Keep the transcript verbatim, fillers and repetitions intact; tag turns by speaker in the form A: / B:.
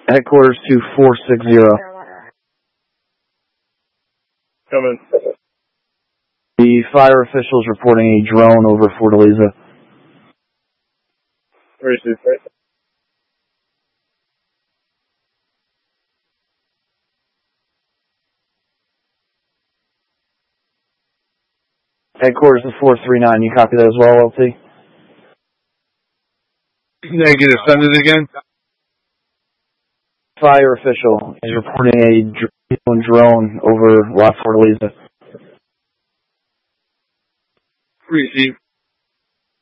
A: Headquarters two four six zero.
B: Come in.
A: The fire officials reporting a drone over Fortaleza.
B: Receive.
A: Headquarters is four three nine. You copy that as well, L T?
B: Negative. Send it again.
A: Fire official is reporting a drone, drone over La Fortaleza.
B: Receive.